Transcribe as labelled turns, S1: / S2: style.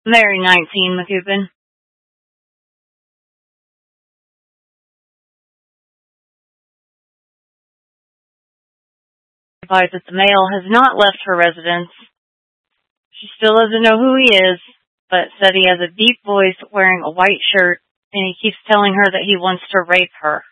S1: Very 19, McCoopin. Replies that the male has not left her residence. She still doesn't know who he is, but said he has a deep voice wearing a white shirt, and he keeps telling her that he wants to rape her.